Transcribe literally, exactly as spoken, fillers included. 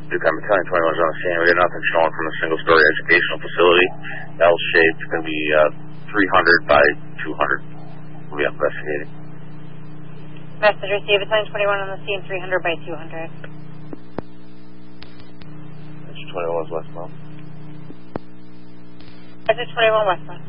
Duke, I'm Battalion twenty-one is on the scene. We got nothing showing from a single-story educational facility. L-shaped, going to be uh, three hundred by two hundred. We'll be investigating. Message received, Battalion twenty-one on the scene, three hundred by two hundred. Message twenty-one is westbound. Message twenty-one westbound.